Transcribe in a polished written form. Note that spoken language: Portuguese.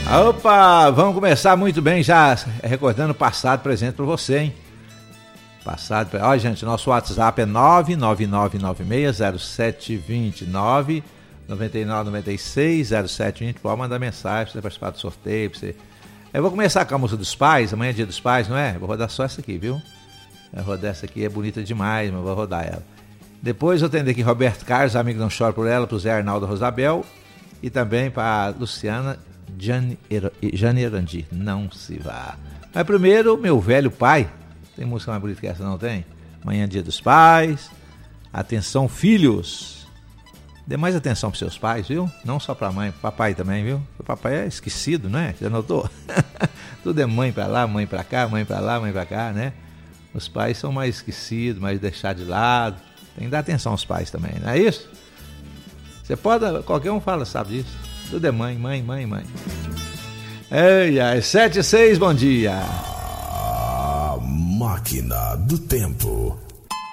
Opa, vamos começar muito bem, já recordando o passado presente para você, hein? Passado, olha gente, nosso WhatsApp é 999960720, 999960720, pode mandar mensagem para você participar do sorteio, pra você. Eu vou começar com a música dos pais, amanhã é dia dos pais, não é? Vou rodar só essa aqui, viu? Vou rodar essa aqui, é bonita demais, mas vou rodar ela. Depois eu tenho aqui Roberto Carlos, amigo não chora por ela, pro Zé Arnaldo Rosabel, e também para Luciana Jane Erandi, não se vá. Mas primeiro, meu velho pai. Tem música mais bonita que essa, não tem? Amanhã é dia dos pais. Atenção, filhos. Dê mais atenção para seus pais, viu? Não só para mãe, para papai também, viu? O papai é esquecido, não é? Já notou? Tudo é mãe para lá, mãe para cá, mãe para lá, mãe para cá, né? Os pais são mais esquecidos, mais deixados de lado. Tem que dar atenção aos pais também, não é isso? Você pode, qualquer um fala, sabe disso. Tudo é mãe, mãe, mãe, mãe. Ei, 7 e 6, bom dia. A máquina do tempo.